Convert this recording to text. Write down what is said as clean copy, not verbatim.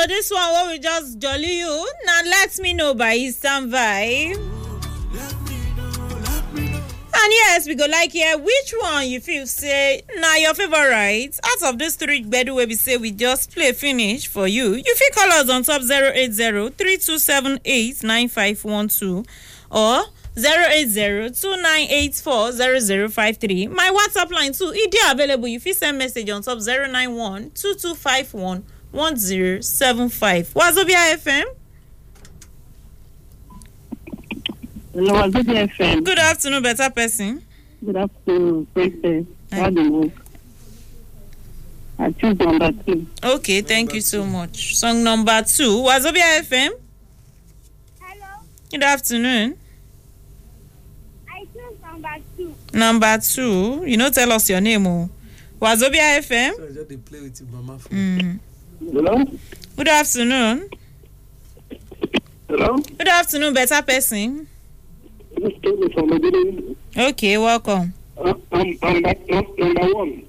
this one what we just jolly you. Now let me know by his standby. And yes, we go like here. Which one you feel say now your favorite out of these three bedu where we say we just play finish for you? You feel call us on top 080-3278-9512 or 080-2984-0053. My WhatsApp line too, it is available. You feel send message on top 091-2251-1075. Wazobia FM. Hello, Wazobia FM. Good afternoon, better person. Good afternoon, Princess. How do you work? I choose number 2. Okay, thank you so much. Song number 2, Wazobia FM. Hello, Good afternoon. I choose number 2. Number 2, you know, tell us your name. Oh. Wazobia FM. So just they play with your mama phone. Hello? Good afternoon. Hello? Good afternoon, better person. This is Tony from the beginning. Okay, welcome. I'm back number 1.